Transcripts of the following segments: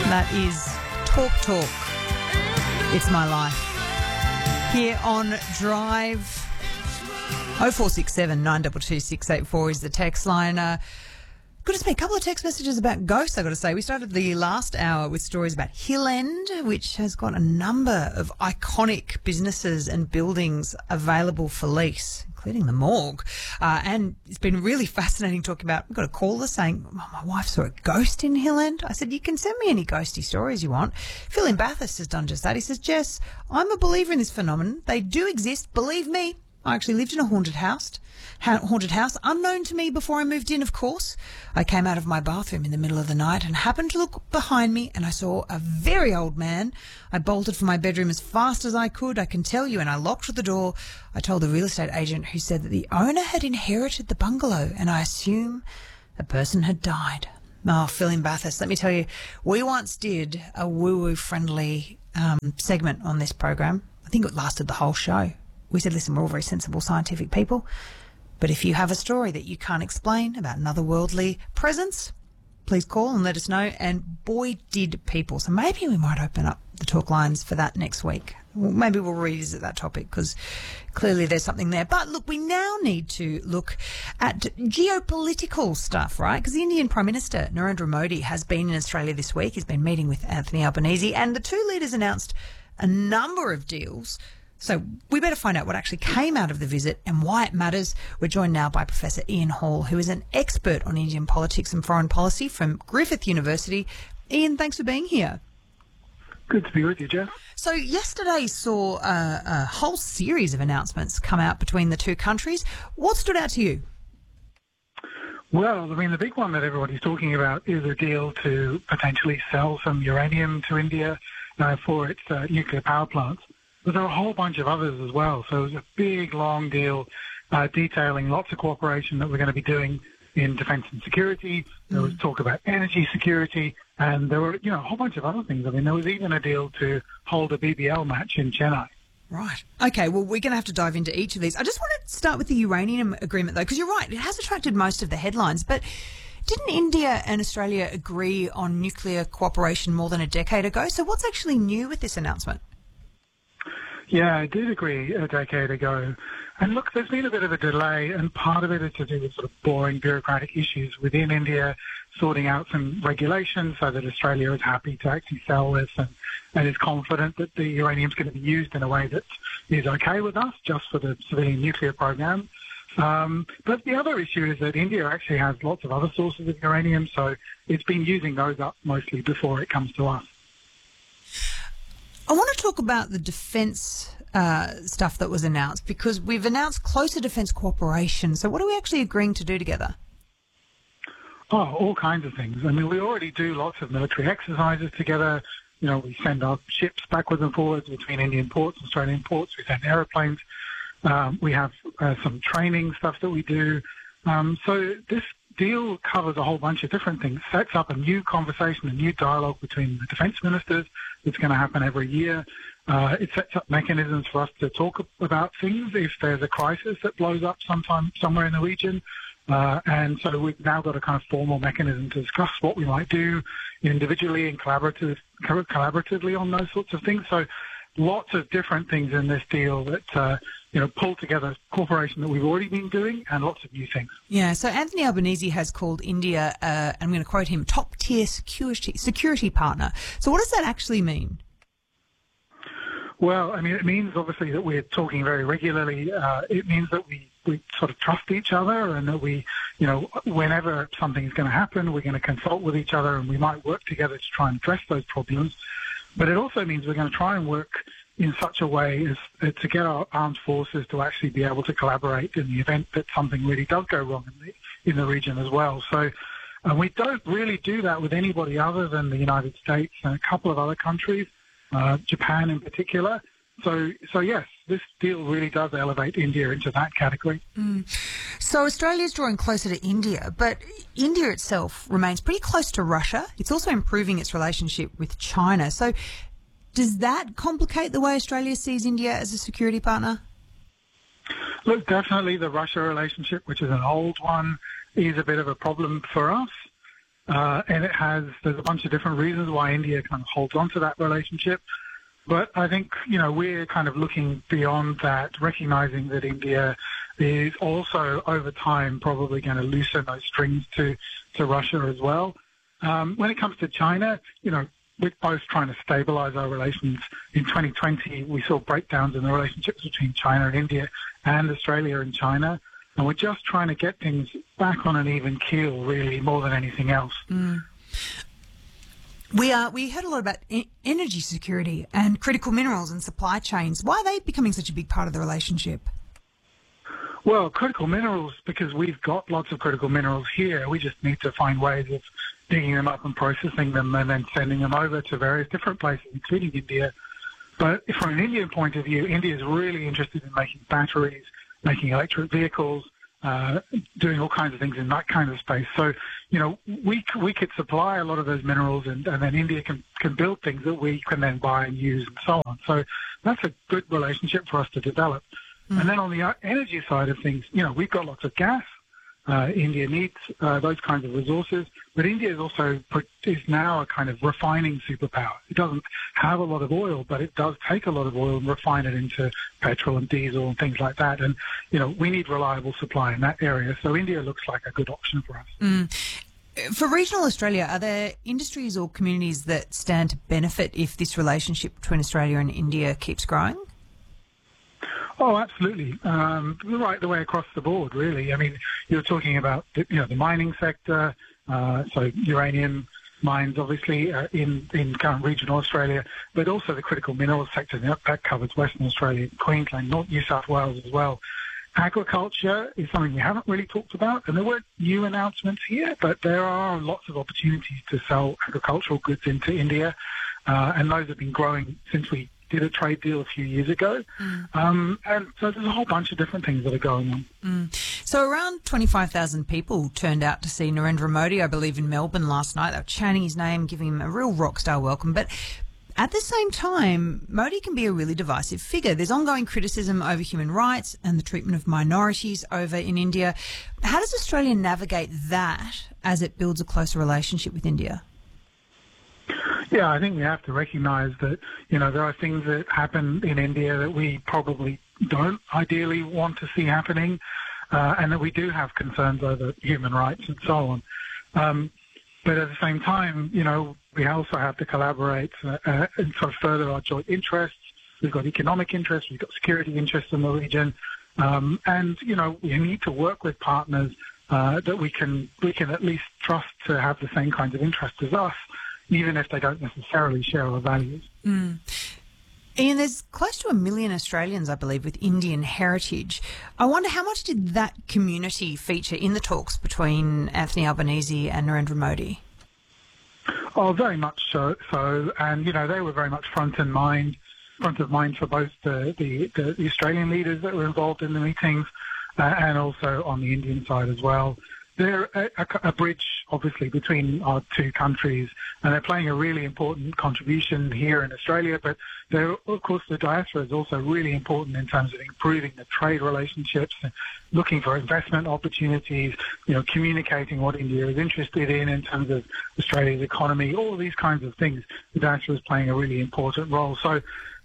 That is Talk Talk. It's My Life. Here on Drive, 0467 922 684 is the text line. Good to see a couple of text messages about ghosts, I've got to say. We started the last hour with stories about Hill End, which has got a number of iconic businesses and buildings available for lease, including the morgue. And it's been really fascinating talking about, we've got a caller saying, my wife saw a ghost in Hill End. I said, you can send me any ghosty stories you want. Phil in Bathurst has done just that. He says, Jess, I'm a believer in this phenomenon. They do exist. Believe me. I actually lived in a haunted house, unknown to me before I moved in, of course. I came out of my bathroom in the middle of the night and happened to look behind me, and I saw a very old man. I bolted for my bedroom as fast as I could, I can tell you, and I locked the door. I told the real estate agent, who said that the owner had inherited the bungalow, and I assume a person had died. Oh, Phil in Bathurst, let me tell you, we once did a woo-woo friendly segment on this program. I think it lasted the whole show. We said, listen, we're all very sensible, scientific people, but if you have a story that you can't explain about an otherworldly presence, please call and let us know. And boy, did people. So maybe we might open up the talk lines for that next week. Maybe we'll revisit that topic because clearly there's something there. But look, we now need to look at geopolitical stuff, right? Because the Indian Prime Minister, Narendra Modi, has been in Australia this week. He's been meeting with Anthony Albanese, and the two leaders announced a number of deals. So we better find out what actually came out of the visit and why it matters. We're joined now by Professor Ian Hall, who is an expert on Indian politics and foreign policy from Griffith University. Ian, thanks for being here. Good to be with you, Jeff. So yesterday saw a whole series of announcements come out between the two countries. What stood out to you? Well, I mean, the big one that everybody's talking about is a deal to potentially sell some uranium to India for its nuclear power plants. But there are a whole bunch of others as well. So it was a big, long deal detailing lots of cooperation that we're going to be doing in defence and security. There was talk about energy security, and there were, a whole bunch of other things. I mean, there was even a deal to hold a BBL match in Chennai. Right. Okay, well, we're going to have to dive into each of these. I just want to start with the uranium agreement, though, because you're right, it has attracted most of the headlines. But didn't India and Australia agree on nuclear cooperation more than a decade ago? So what's actually new with this announcement? Yeah, I did agree a decade ago. And look, there's been a bit of a delay, and part of it is to do with sort of boring bureaucratic issues within India, sorting out some regulations so that Australia is happy to actually sell this and is confident that the uranium is going to be used in a way that is okay with us, just for the civilian nuclear program. But the other issue is that India actually has lots of other sources of uranium, so it's been using those up mostly before it comes to us. I want to talk about the defence stuff that was announced, because we've announced closer defence cooperation. So what are we actually agreeing to do together? Oh, all kinds of things. I mean, we already do lots of military exercises together. We send our ships backwards and forwards between Indian ports, Australian ports. We send aeroplanes. We have some training stuff that we do. So this deal covers a whole bunch of different things, sets up a new conversation, a new dialogue between the defence ministers. It's going to happen every year. It sets up mechanisms for us to talk about things if there's a crisis that blows up sometime somewhere in the region. And so we've now got a kind of formal mechanism to discuss what we might do individually and collaboratively on those sorts of things. So lots of different things in this deal that pull together cooperation that we've already been doing and lots of new things. Yeah, so Anthony Albanese has called India, I'm going to quote him, top-tier security partner. So what does that actually mean? Well, I mean, it means obviously that we're talking very regularly. It means that we sort of trust each other, and that we, whenever something is going to happen, we're going to consult with each other, and we might work together to try and address those problems. But it also means we're going to try and work in such a way as to get our armed forces to actually be able to collaborate in the event that something really does go wrong in the region as well. So we don't really do that with anybody other than the United States and a couple of other countries, Japan in particular. So yes, this deal really does elevate India into that category. So Australia's drawing closer to India, but India itself remains pretty close to Russia. It's also improving its relationship with China. So does that complicate the way Australia sees India as a security partner? Look, definitely the Russia relationship, which is an old one, is a bit of a problem for us. and there's a bunch of different reasons why India kind of holds on to that relationship. But I think, we're kind of looking beyond that, recognizing that India is also, over time, probably going to loosen those strings to Russia as well. When it comes to China, we're both trying to stabilize our relations. In 2020, we saw breakdowns in the relationships between China and India and Australia and China. And we're just trying to get things back on an even keel, really, more than anything else. Mm. We heard a lot about energy security and critical minerals and supply chains. Why are they becoming such a big part of the relationship? Well, critical minerals, because we've got lots of critical minerals here. We just need to find ways of digging them up and processing them and then sending them over to various different places, including India. But from an Indian point of view, India is really interested in making batteries, making electric vehicles, doing all kinds of things in that kind of space. So, we could supply a lot of those minerals and then India can build things that we can then buy and use and so on. So that's a good relationship for us to develop. Mm. And then on the energy side of things, we've got lots of gas. India needs those kinds of resources, but India is now a kind of refining superpower. It doesn't have a lot of oil, but it does take a lot of oil and refine it into petrol and diesel and things like that. And, we need reliable supply in that area. So India looks like a good option for us. Mm. For regional Australia, are there industries or communities that stand to benefit if this relationship between Australia and India keeps growing? Oh, absolutely. Right the way across the board, really. I mean, you're talking about the mining sector, so uranium mines, obviously, in current regional Australia, but also the critical minerals sector. That covers Western Australia, Queensland, New South Wales as well. Agriculture is something we haven't really talked about, and there weren't new announcements here, but there are lots of opportunities to sell agricultural goods into India, and those have been growing since we did a trade deal a few years ago. Mm. And so there's a whole bunch of different things that are going on. Mm. So around 25,000 people turned out to see Narendra Modi, I believe, in Melbourne last night. They were chanting his name, giving him a real rock star welcome. But at the same time, Modi can be a really divisive figure. There's ongoing criticism over human rights and the treatment of minorities over in India. How does Australia navigate that as it builds a closer relationship with India? Yeah, I think we have to recognise that, there are things that happen in India that we probably don't ideally want to see happening, and that we do have concerns over human rights and so on. But at the same time, we also have to collaborate and sort of further our joint interests. We've got economic interests, we've got security interests in the region, and, we need to work with partners that we can at least trust to have the same kinds of interests as us, even if they don't necessarily share our values. Mm. Ian, there's close to 1 million Australians, I believe, with Indian heritage. I wonder how much did that community feature in the talks between Anthony Albanese and Narendra Modi? Oh, very much so. And, they were very much front of mind for both the Australian leaders that were involved in the meetings and also on the Indian side as well. They're a bridge, obviously, between our two countries, and they're playing a really important contribution here in Australia. But, of course, the diaspora is also really important in terms of improving the trade relationships, looking for investment opportunities, communicating what India is interested in terms of Australia's economy, all of these kinds of things. The diaspora is playing a really important role. So,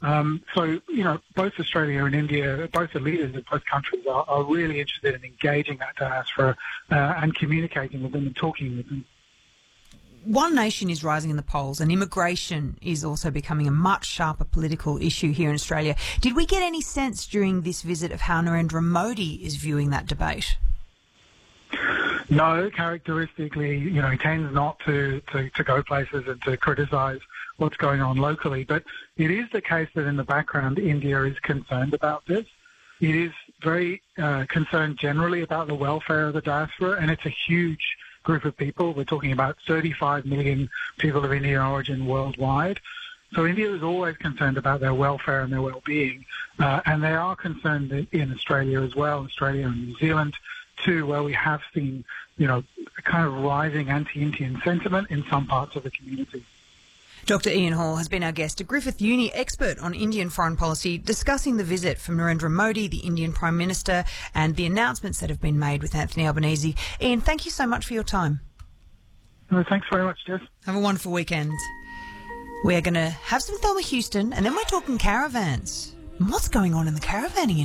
both Australia and India, both the leaders of both countries are really interested in engaging that diaspora and communicating with them and talking with them. One Nation is rising in the polls, and immigration is also becoming a much sharper political issue here in Australia. Did we get any sense during this visit of how Narendra Modi is viewing that debate? No, characteristically, he tends not to go places and to criticise what's going on locally. But it is the case that in the background, India is concerned about this. It is very concerned generally about the welfare of the diaspora, and it's a huge group of people. We're talking about 35 million people of Indian origin worldwide. So India is always concerned about their welfare and their well-being, and they are concerned in Australia as well, Australia and New Zealand too, where we have seen, a kind of rising anti-Indian sentiment in some parts of the community. Dr. Ian Hall has been our guest, a Griffith Uni expert on Indian foreign policy, discussing the visit from Narendra Modi, the Indian Prime Minister, and the announcements that have been made with Anthony Albanese. Ian, thank you so much for your time. No, thanks very much, Jess. Have a wonderful weekend. We're going to have some Thelma Houston, and then we're talking caravans. And what's going on in the caravanning